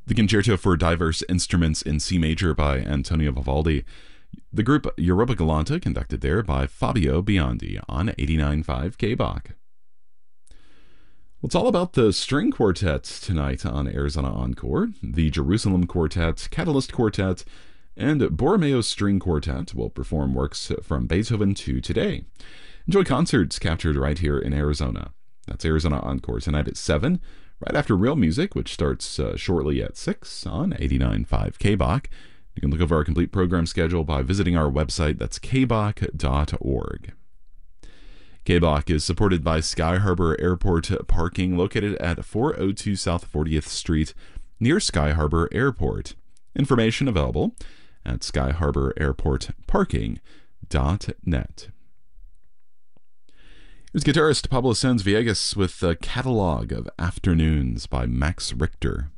The Concerto for Diverse Instruments in C Major by Antonio Vivaldi. The group Europa Galante, conducted there by Fabio Biondi on 89.5 KBach. Well, it's all about the string quartets tonight on Arizona Encore. The Jerusalem Quartet, Catalyst Quartet, and Borromeo String Quartet will perform works from Beethoven to today. Enjoy concerts captured right here in Arizona. That's Arizona Encore tonight at 7, right after Real Music, which starts shortly at 6 on 89.5 KBach. You can look over our complete program schedule by visiting our website. That's kbach.org. KBach is supported by Sky Harbor Airport Parking, located at 402 South 40th Street, near Sky Harbor Airport. Information available at skyharbor-airport-parking.net. Here's guitarist Pablo Sanz Villegas with a catalog of afternoons by Max Richter.